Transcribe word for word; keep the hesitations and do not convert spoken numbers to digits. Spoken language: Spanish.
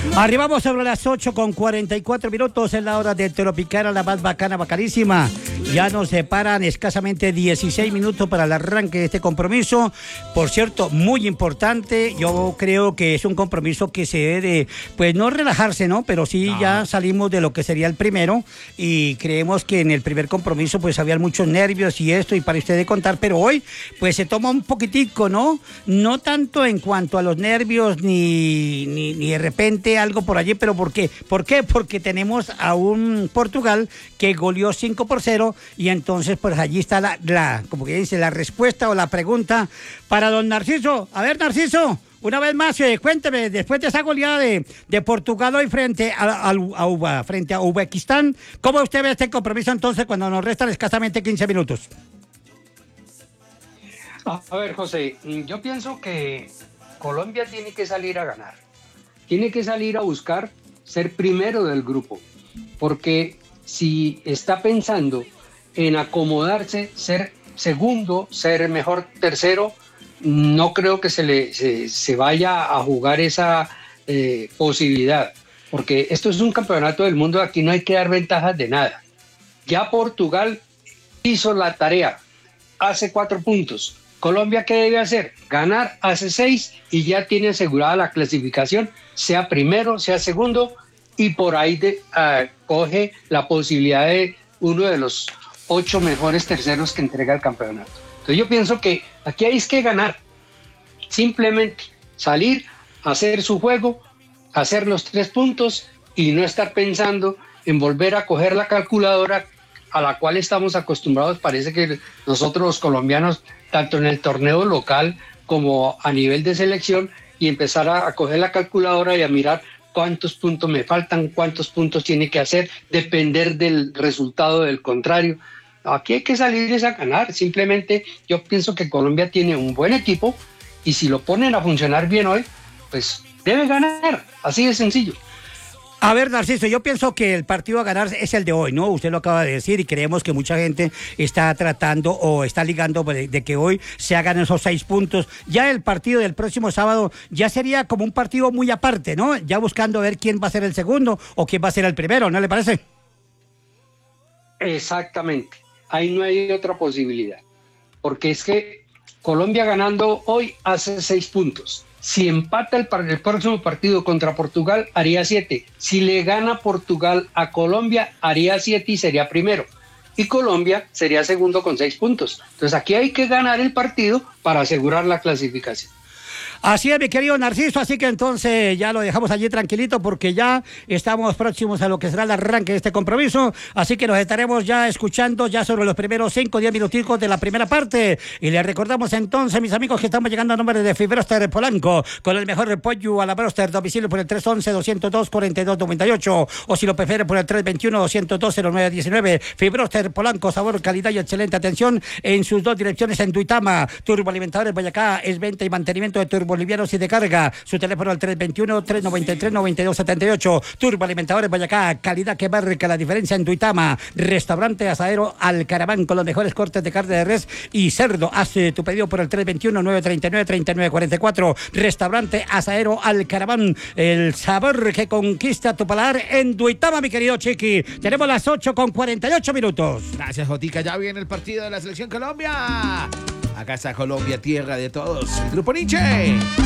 Arribamos sobre las ocho con cuarenta y cuatro minutos en la hora de Tropicana, la más bacana, bacanísima. Ya nos separan escasamente dieciséis minutos para el arranque de este compromiso. Por cierto, muy importante. Yo creo que es un compromiso que se debe de, pues no relajarse, ¿no? Pero sí no. Ya salimos de lo que sería el primero y creemos que en el primer compromiso pues había muchos nervios y esto y para usted de contar. Pero hoy pues se toma un poquitico, ¿no? No tanto en cuanto a los nervios ni, ni, ni de repente algo por allí, pero ¿por qué? ¿Por qué? Porque tenemos a un Portugal que goleó cinco por cero y entonces pues allí está la, la, como que dice, la respuesta o la pregunta para don Narciso. A ver, Narciso, una vez más, eh, cuénteme, después de esa goleada de, de Portugal hoy frente a, a, a, a, frente a Uzbekistán, ¿cómo usted ve este compromiso entonces cuando nos restan escasamente quince minutos? A ver, José, yo pienso que Colombia tiene que salir a ganar. Tiene que salir a buscar ser primero del grupo, porque si está pensando en acomodarse, ser segundo, ser mejor tercero, no creo que se le se, se vaya a jugar esa eh, posibilidad, porque esto es un campeonato del mundo, aquí no hay que dar ventajas de nada. Ya Portugal hizo la tarea, hace cuatro puntos. Colombia, ¿qué debe hacer? Ganar, hace seis y ya tiene asegurada la clasificación, sea primero, sea segundo, y por ahí de, uh, coge la posibilidad de uno de los ocho mejores terceros que entrega el campeonato. Entonces yo pienso que aquí hay que ganar, simplemente salir, hacer su juego, hacer los tres puntos y no estar pensando en volver a coger la calculadora a la cual estamos acostumbrados. Parece que nosotros los colombianos, tanto en el torneo local como a nivel de selección, y empezar a, a coger la calculadora y a mirar cuántos puntos me faltan, cuántos puntos tiene que hacer, depender del resultado del contrario. Aquí hay que salir a ganar. Simplemente yo pienso que Colombia tiene un buen equipo y si lo ponen a funcionar bien hoy, pues debe ganar. Así de sencillo. A ver, Narciso, yo pienso que el partido a ganar es el de hoy, ¿no? Usted lo acaba de decir y creemos que mucha gente está tratando o está ligando de, de que hoy se hagan esos seis puntos. Ya el partido del próximo sábado ya sería como un partido muy aparte, ¿no? Ya buscando ver quién va a ser el segundo o quién va a ser el primero, ¿no le parece? Exactamente. Ahí no hay otra posibilidad. Porque es que Colombia ganando hoy hace seis puntos. Si empata el, el próximo partido contra Portugal, haría siete. Si le gana Portugal a Colombia, haría siete y sería primero. Y Colombia sería segundo con seis puntos. Entonces aquí hay que ganar el partido para asegurar la clasificación. Así es, mi querido Narciso, así que entonces ya lo dejamos allí tranquilito porque ya estamos próximos a lo que será el arranque de este compromiso, así que nos estaremos ya escuchando ya sobre los primeros cinco o diez minuticos de la primera parte, y les recordamos entonces, mis amigos, que estamos llegando a nombre de Fibroster Polanco, con el mejor repollo a la broster, domicilio por el tres once, doscientos dos, cuarenta y dos noventa y ocho, o si lo prefiere por el tres veintiuno, doscientos dos, cero nueve diecinueve. Fibroster Polanco, sabor, calidad y excelente atención en sus dos direcciones en Duitama. Turboalimentadores Boyacá es venta y mantenimiento de turbo bolivianos y de carga. Su teléfono al tres veintiuno, trescientos noventa y tres, noventa y dos setenta y ocho. Turbo Alimentadores Boyacá, calidad que marca la diferencia en Duitama. Restaurante Asadero Alcaraván, con los mejores cortes de carne de res y cerdo. Haz tu pedido por el tres veintiuno, nueve treinta y nueve, treinta y nueve cuarenta y cuatro. Restaurante Asadero Alcaraván, el sabor que conquista tu paladar en Duitama, mi querido Chiqui. Tenemos las ocho con cuarenta y ocho minutos. Gracias, Jotica. Ya viene el partido de la Selección Colombia. Acá está Colombia, tierra de todos. El Grupo Nietzsche.